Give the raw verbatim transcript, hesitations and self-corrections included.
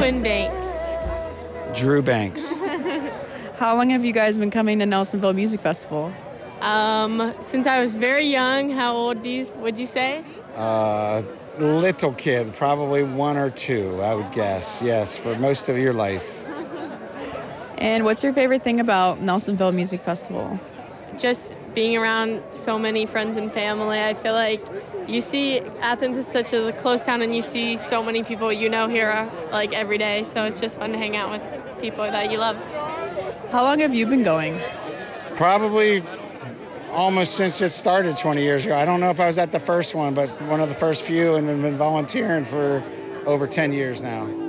Quinn Banks. Drew Banks. How long have you guys been coming to Nelsonville Music Festival? Um, since I was very young, how old do you, would you say? Uh, little kid, probably one or two, I would guess. Yes, for most of your life. And what's your favorite thing about Nelsonville Music Festival? Just being around so many friends and family. I feel like you see Athens is such a close town, and you see so many people you know here uh, like every day. So it's just fun to hang out with people that you love. How long have you been going? Probably almost since it started twenty years ago. I don't know if I was at the first one, but one of the first few, and have been volunteering for over ten years now.